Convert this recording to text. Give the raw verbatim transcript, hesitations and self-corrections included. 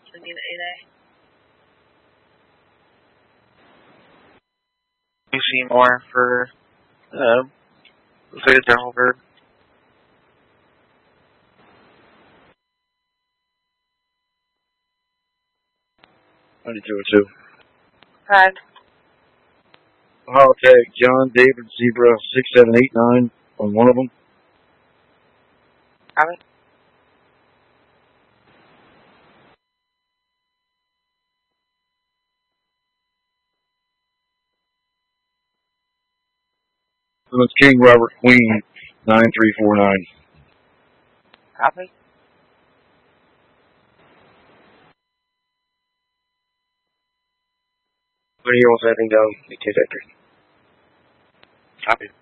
Sending an eight A. You see more for uh, the general verb. ninety-two oh two. Five. Ohio Tag, John David Zebra six seven eight nine on one of them. Copy. Plymouth King Robert Queen nine three four nine. Copy. What do you want anything down? two Vector. Copy.